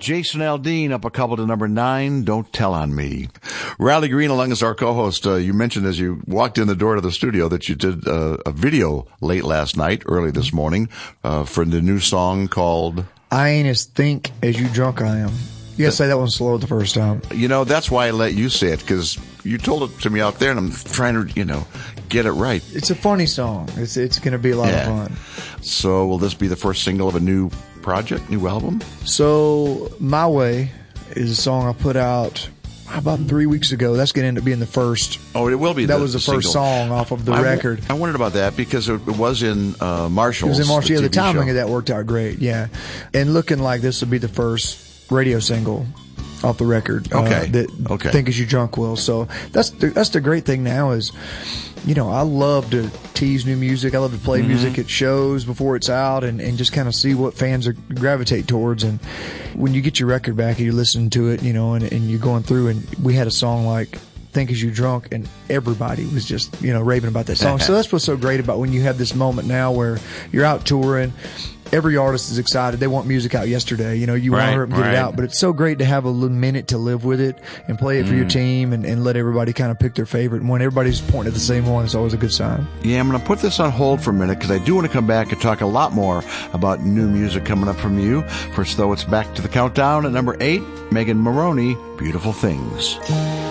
Jason Aldean up a couple to number 9, Don't Tell on Me. Riley Green along as our co-host. You mentioned as you walked in the door to the studio that you did a video late last night, early this morning, for the new song called I Ain't As Think As You Drunk I Am. You gotta say that one slow the first time. You know, that's why I let you say it, because you told it to me out there, and I'm trying to, get it right. It's a funny song. It's gonna be a lot of fun. So will this be the first single of a new project, new album? So My Way is a song I put out about 3 weeks ago. That's going to end up being the first. Oh, it will be. That was the first song off of the record. I wondered about that because it was in Marshall's. It was in Marshall. The timing show. of that worked out great. Yeah, and looking like this will be the first radio single off the record. Think As You Drunk will. So that's the great thing now is, I love to tease new music. I love to play music at shows before it's out and just kind of see what fans are gravitate towards. And when you get your record back and you're listening to it, and you're going through, and we had a song like Think As You Drunk, and everybody was just, raving about that song. So that's what's so great about when you have this moment now where you're out touring. Every artist is excited. They want music out yesterday. You want to hurry up and get it out. But it's so great to have a little minute to live with it and play it for your team and let everybody kind of pick their favorite. And when everybody's pointing at the same one, it's always a good sign. Yeah, I'm going to put this on hold for a minute because I do want to come back and talk a lot more about new music coming up from you. First, though, it's back to the countdown at number 8, Megan Moroney, Beautiful Things.